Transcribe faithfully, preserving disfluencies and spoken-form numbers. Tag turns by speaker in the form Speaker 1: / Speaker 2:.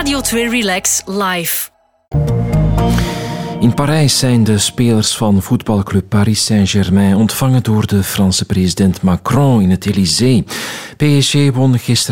Speaker 1: Radio twee Relax live.
Speaker 2: In Parijs zijn de spelers van voetbalclub Paris Saint-Germain ontvangen door de Franse president Macron in het Élysée. P S G won gisteren